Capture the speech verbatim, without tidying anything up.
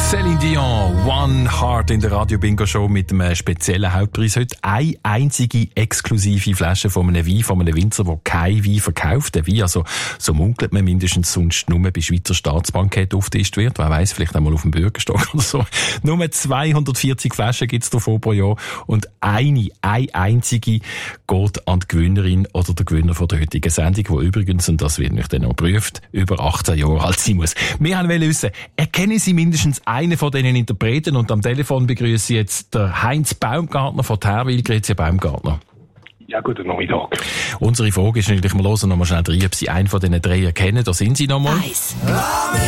Céline Dion, One Heart in der Radio-Bingo-Show mit einem speziellen Hauptpreis. Heute eine einzige exklusive Flasche von einem Wein, von einem Winzer, der kein Wein verkauft. Der Wein, also, so munkelt man mindestens, sonst nur bei Schweizer Staatsbankett aufgetischt wird. Wer weiss, vielleicht einmal auf dem Bürgerstock oder so. Nur zweihundertvierzig Flaschen gibt's davon pro Jahr. Und eine, eine einzige geht an die Gewinnerin oder der Gewinner von der heutigen Sendung, die übrigens, und das wird nicht dann noch geprüft, über achtzehn Jahre alt sein muss. Wir wollen wissen, erkennen Sie mindestens einen von diesen Interpreten, und am Telefon begrüße ich jetzt der Heinz Baumgartner von Terwil. Grüezi, Herr Baumgartner. Ja, guten Nachmittag. Unsere Frage ist natürlich, wir hören noch mal schnell rein, ob Sie einen von diesen drei erkennen. Da sind Sie noch mal. Eins.